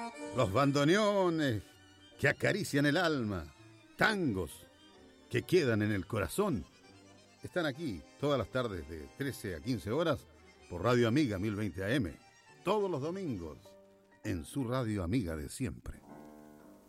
Los bandoneones que acarician el alma, tangos que quedan en el corazón, están aquí todas las tardes de 13 a 15 horas por Radio Amiga 1020 AM, todos los domingos en su Radio Amiga de siempre.